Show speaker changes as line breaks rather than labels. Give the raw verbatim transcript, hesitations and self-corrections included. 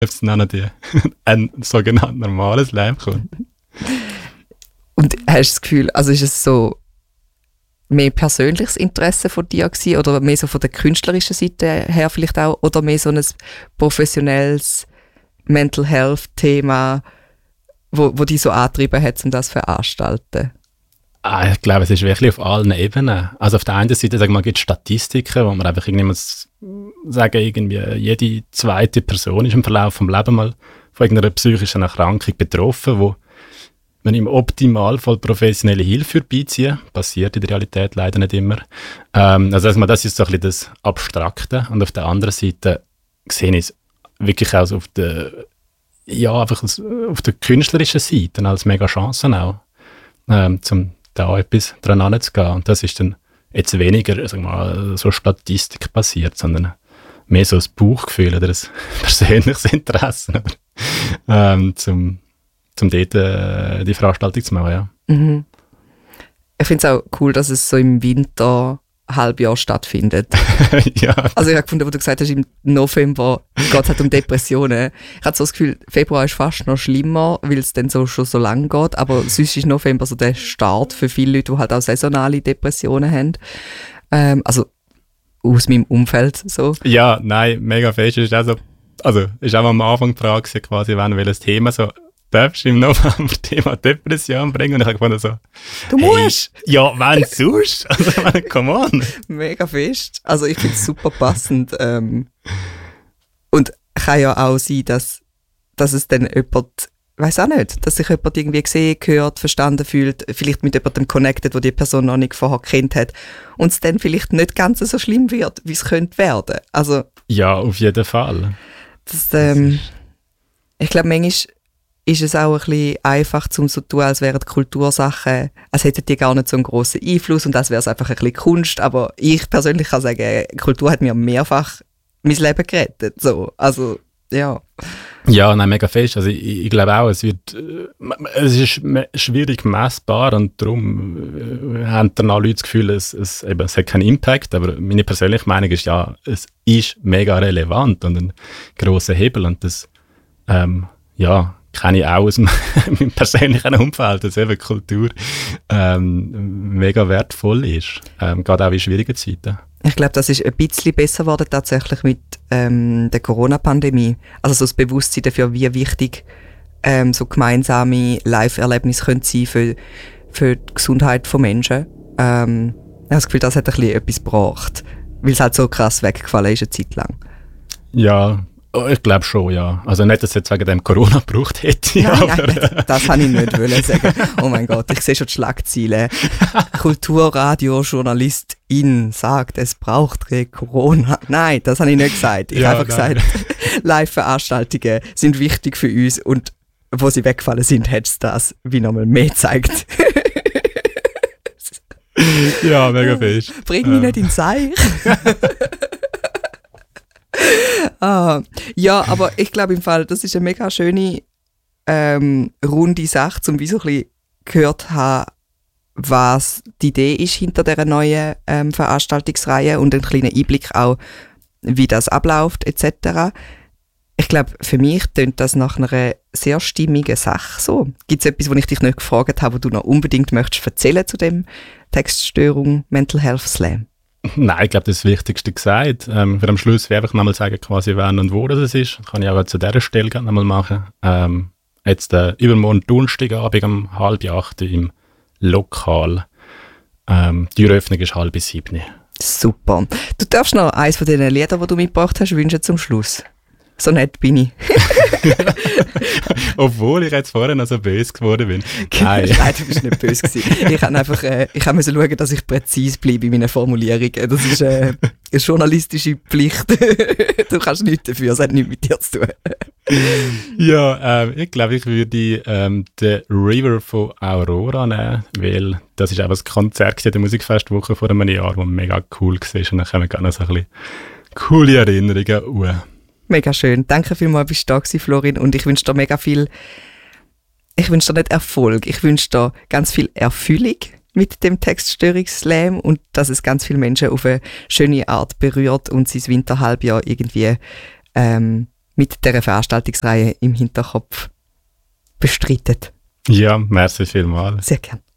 es dann noch die, ein sogenanntes normales Leben kommt.
Und hast du das Gefühl, also ist es so mehr persönliches Interesse von dir gewesen, oder mehr so von der künstlerischen Seite her vielleicht auch, oder mehr so ein professionelles Mental Health Thema, wo, wo dich so angetrieben hat, um das zu veranstalten?
Ah, ich glaube, es ist wirklich auf allen Ebenen. Also auf der einen Seite, sagen wir mal, gibt es Statistiken, wo man einfach irgendwie muss sagen, irgendwie jede zweite Person ist im Verlauf des Lebens mal von irgendeiner psychischen Erkrankung betroffen, wo man im Optimalfall professionelle Hilfe beiziehen. Passiert in der Realität leider nicht immer. Ähm, also das ist so ein bisschen das Abstrakte. Und auf der anderen Seite sehe ich es wirklich auch auf der, ja, einfach auf der künstlerischen Seite als mega Chancen auch, ähm, zum da etwas dran anzugehen. Und das ist dann jetzt weniger, sagen wir mal, so statistikbasiert, sondern mehr so ein Bauchgefühl oder ein persönliches Interesse, ähm, zum, zum dort äh, die Veranstaltung zu machen. Ja.
Mhm. Ich finde es auch cool, dass es so im Winter Halbjahr stattfindet.
Ja.
Also ich habe gefunden, wo du gesagt hast, im November geht es halt um Depressionen. Ich hatte so das Gefühl, Februar ist fast noch schlimmer, weil es dann so schon so lang geht, aber sonst ist November so der Start für viele Leute, die halt auch saisonale Depressionen haben. Ähm, also aus meinem Umfeld so.
Ja, nein, mega fest. Ist auch so, also ist auch am Anfang die Frage quasi, wenn welches Thema so darfst du im November Thema Depression bringen? Und ich habe gefunden so,
du musst!
Hey, ja, wenn sonst? Also, come on!
Mega fest. Also ich finde es super passend. Ähm, und kann ja auch sein, dass, dass es dann jemand, weiss auch nicht, dass sich jemand irgendwie gesehen, gehört, verstanden fühlt, vielleicht mit jemandem connected, wo die Person noch nicht vorher gekannt hat und es dann vielleicht nicht ganz so schlimm wird, wie es könnte werden. Also,
ja, auf jeden Fall.
Das, ähm, ich glaube, manchmal ist es auch ein bisschen einfach, um so zu tun, als wären die Kultursachen, als hätten die gar nicht so einen grossen Einfluss und als wäre es einfach ein bisschen Kunst. Aber ich persönlich kann sagen, Kultur hat mir mehrfach mein Leben gerettet. So, also, ja.
Ja, nein, mega fest. Also ich, ich glaube auch, es wird, äh, es ist schwierig messbar und darum äh, haben dann auch Leute das Gefühl, es, es, eben, es hat keinen Impact. Aber meine persönliche Meinung ist ja, es ist mega relevant und ein grosser Hebel und das, ähm, ja, kenne ich auch aus meinem persönlichen Umfeld, dass eben Kultur ähm, mega wertvoll ist, ähm, gerade auch in schwierigen Zeiten.
Ich glaube, das ist ein bisschen besser geworden tatsächlich mit ähm, der Corona-Pandemie. Also so das Bewusstsein dafür, wie wichtig ähm, so gemeinsame Live-Erlebnisse können sein für, für die Gesundheit von Menschen. Ähm, ich habe das Gefühl, das hat ein bisschen etwas gebracht, weil es halt so krass weggefallen ist eine Zeit lang.
Ja, ich glaube schon, ja. Also nicht, dass es jetzt wegen dem Corona gebraucht hätte.
Nein,
aber
nein, das, das habe ich nicht wollen sagen. Oh mein Gott, ich sehe schon die Schlagzeilen. Kulturradio-Journalistin sagt, es braucht Corona. Nein, das habe ich nicht gesagt. Ich
Ja,
habe einfach
nein.
gesagt, Live-Veranstaltungen sind wichtig für uns und wo sie weggefallen sind, hat es das wie nochmal mehr gezeigt.
Ja, mega fest.
Bring mich
Ähm.
nicht ins Seich. ah, ja, aber ich glaube im Fall, das ist eine mega schöne ähm, runde Sache, um wie so ein bisschen gehört zu haben, was die Idee ist hinter dieser neuen ähm, Veranstaltungsreihe und einen kleinen Einblick auch, wie das abläuft et cetera. Ich glaube, für mich tönt das nach einer sehr stimmigen Sache so. Gibt es etwas, wo ich dich nicht gefragt habe, wo du noch unbedingt möchtest erzählen zu dem Textstörung Mental Health Slam?
Nein, ich glaube, das ist das Wichtigste gesagt. Ähm, für am Schluss will ich einfach nochmal sagen, quasi wann und wo das ist. Das kann ich auch zu dieser Stelle gerne nochmal machen. Ähm, jetzt äh, übermorgen Donnerstagabend um halb acht im Lokal. Ähm, die Türöffnung ist halb sieben.
Super. Du darfst noch eins von den Liedern, die du mitgebracht hast, wünschen zum Schluss. So nett bin ich.
Obwohl ich jetzt vorher noch so böse geworden bin.
Nein, Nein du bist nicht böse gewesen. Ich habe einfach, äh, ich habe müssen schauen, dass ich präzise bleibe in meinen Formulierungen. Das ist äh, eine journalistische Pflicht. Du kannst nichts dafür, es hat nichts mit dir zu tun.
Ja, ähm, ich glaube, ich würde ähm, den River von Aurora nehmen, weil das ist auch ein Konzert in der Musikfestwoche vor einem Jahr, das mega cool war. Und dann kommen wir noch so ein bisschen coole Erinnerungen an.
Mega schön. Danke vielmals, bist du da gewesen, Florin. Und ich wünsche dir mega viel, ich wünsche dir nicht Erfolg, ich wünsche dir ganz viel Erfüllung mit dem Textstörungsslam und dass es ganz viele Menschen auf eine schöne Art berührt und sie das Winterhalbjahr irgendwie ähm, mit dieser Veranstaltungsreihe im Hinterkopf bestreitet.
Ja, merci vielmals.
Sehr gern.